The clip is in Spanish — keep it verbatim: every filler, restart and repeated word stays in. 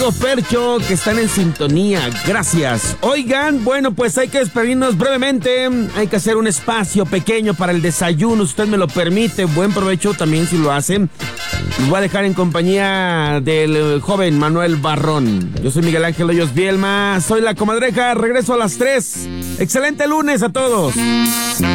Fercho, que están en sintonía, gracias. Oigan, bueno, pues hay que despedirnos brevemente, hay que hacer un espacio pequeño para el desayuno, usted me lo permite, buen provecho también si lo hacen. Los voy a dejar en compañía del joven Manuel Barrón. Yo soy Miguel Ángel Hoyos Bielma, soy La Comadreja, regreso a las tres. Excelente lunes a todos.